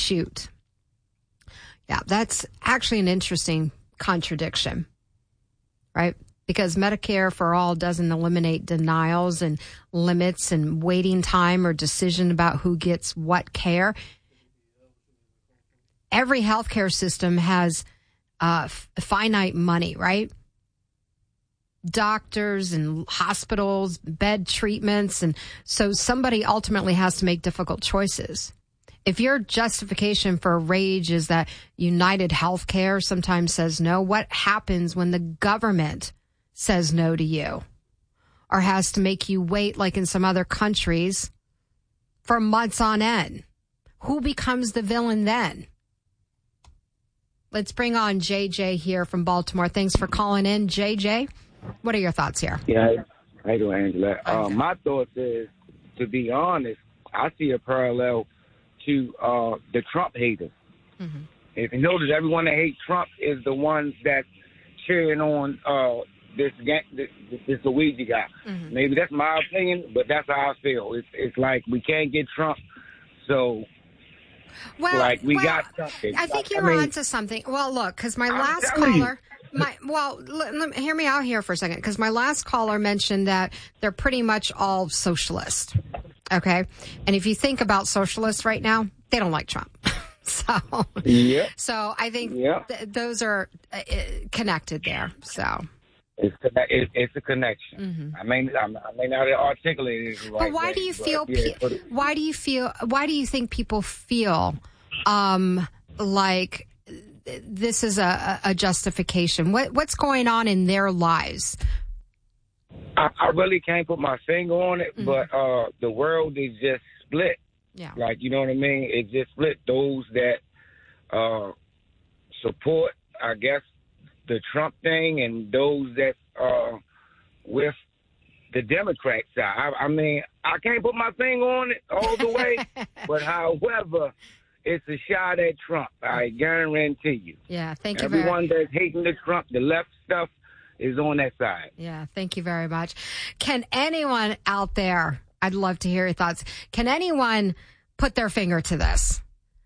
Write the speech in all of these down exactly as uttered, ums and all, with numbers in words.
shoot. Yeah, that's actually an interesting contradiction, right? Because Medicare for All doesn't eliminate denials and limits and waiting time or decision about who gets what care. Every healthcare system has uh, f- finite money, right? Doctors and hospitals, bed treatments. And so somebody ultimately has to make difficult choices. If your justification for rage is that United Healthcare sometimes says no, what happens when the government says no to you or has to make you wait like in some other countries for months on end? Who becomes the villain then? Let's bring on J J here from Baltimore. Thanks for calling in, J J. What are your thoughts here? Yeah, how you doing, Angela? Uh, my thoughts is, to be honest, I see a parallel to uh, the Trump haters. Mm-hmm. If you notice, everyone that hates Trump is the ones that cheering on uh, this, this this Luigi guy. Mm-hmm. Maybe that's my opinion, but that's how I feel. It's it's like we can't get Trump, so well, like we well, got something. I think I, you're I mean, onto something. Well, look, because my I'm last telling caller. You. My, well, let, let, hear me out here for a second, because my last caller mentioned that they're pretty much all socialist. Okay. And if you think about socialists right now, they don't like Trump. so, yeah. so I think yeah. th- those are uh, connected there. So it's it, it's a connection. Mm-hmm. I mean, I may not articulate it right. But why way, do you but feel? Yeah, Pe- why do you feel? Why do you think people feel um, like this is a, a justification? What what's going on in their lives? I, I really can't put my finger on it, mm-hmm. but uh, the world is just split. Yeah. Like, you know what I mean? It's just split. Those that uh, support, I guess, the Trump thing, and those that uh, with the Democrat side. I, I mean, I can't put my finger on it all the way, but however, it's a shot at Trump. I guarantee you. Yeah, thank you. Everyone very- that's hating the Trump, the left stuff, is on that side. Yeah, thank you very much. Can anyone out there, I'd love to hear your thoughts, can anyone put their finger to this?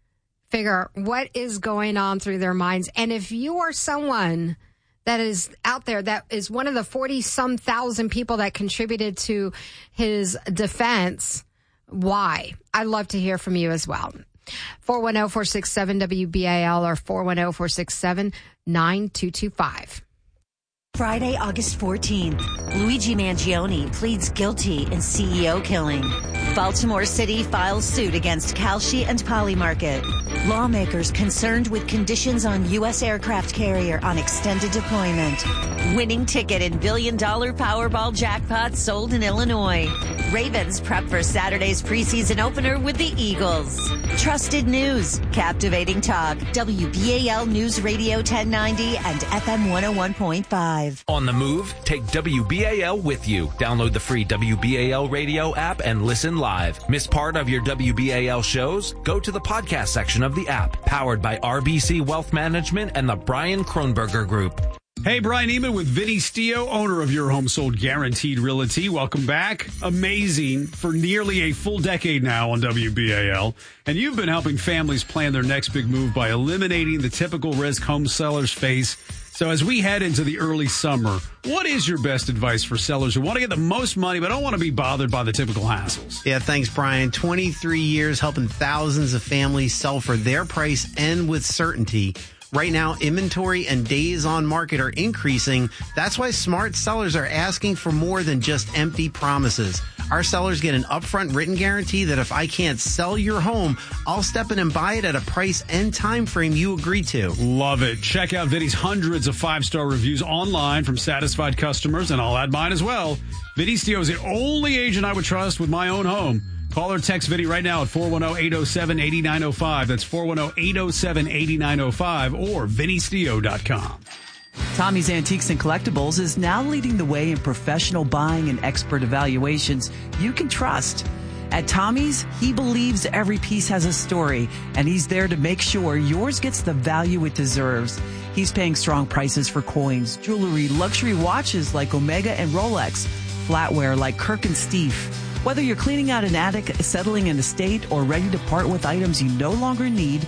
Figure what is going on through their minds. And if you are someone that is out there, that is one of the forty-some thousand people that contributed to his defense, why? I'd love to hear from you as well. four one zero, four six seven, W B A L or four one zero, four six seven, nine two two five. Friday, August fourteenth, Luigi Mangione pleads guilty in C E O killing. Baltimore City files suit against Kalshi and Polymarket. Lawmakers concerned with conditions on U S aircraft carrier on extended deployment. Winning ticket in billion-dollar Powerball jackpot sold in Illinois. Ravens prep for Saturday's preseason opener with the Eagles. Trusted news, captivating talk, W B A L News Radio ten ninety and F M one oh one point five. On the move, take W B A L with you. Download the free W B A L radio app and listen live. Miss part of your W B A L shows? Go to the podcast section of the app. Powered by R B C Wealth Management and the Brian Kronberger Group. Hey, Brian Eman with Vinny Stio, owner of Your Home Sold Guaranteed Realty. Welcome back. Amazing for nearly a full decade now on W B A L. And you've been helping families plan their next big move by eliminating the typical risk home sellers face. So as we head into the early summer, what is your best advice for sellers who want to get the most money but don't want to be bothered by the typical hassles? Yeah, thanks, Brian. twenty-three years helping thousands of families sell for their price and with certainty. Right now, inventory and days on market are increasing. That's why smart sellers are asking for more than just empty promises. Our sellers get an upfront written guarantee that if I can't sell your home, I'll step in and buy it at a price and time frame you agree to. Love it. Check out Vinny's hundreds of five-star reviews online from satisfied customers, and I'll add mine as well. Vinny Stio is the only agent I would trust with my own home. Call or text Vinny right now at four one zero, eight zero seven, eight nine zero five. That's four one zero, eight zero seven, eight nine zero five or vinny stio dot com. Tommy's Antiques and Collectibles is now leading the way in professional buying and expert evaluations you can trust. At Tommy's, he believes every piece has a story, and he's there to make sure yours gets the value it deserves. He's paying strong prices for coins, jewelry, luxury watches like Omega and Rolex, flatware like Kirk and Steve. Whether you're cleaning out an attic, settling an estate, or ready to part with items you no longer need,